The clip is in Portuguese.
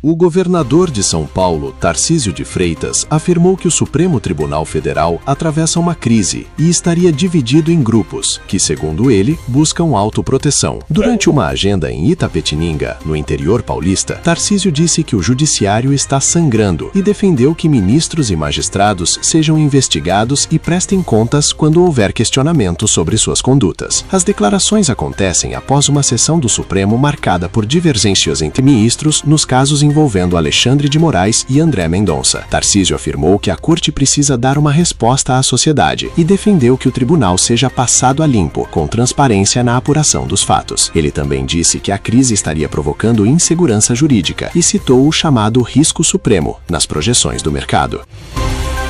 O governador de São Paulo, Tarcísio de Freitas, afirmou que o Supremo Tribunal Federal atravessa uma crise e estaria dividido em grupos, que, segundo ele, buscam autoproteção. Durante uma agenda em Itapetininga, no interior paulista, Tarcísio disse que o judiciário está sangrando e defendeu que ministros e magistrados sejam investigados e prestem contas quando houver questionamento sobre suas condutas. As declarações acontecem após uma sessão do Supremo marcada por divergências entre ministros nos casos envolvendo Alexandre de Moraes e André Mendonça. Tarcísio afirmou que a corte precisa dar uma resposta à sociedade e defendeu que o tribunal seja passado a limpo, com transparência na apuração dos fatos. Ele também disse que a crise estaria provocando insegurança jurídica e citou o chamado risco supremo nas projeções do mercado.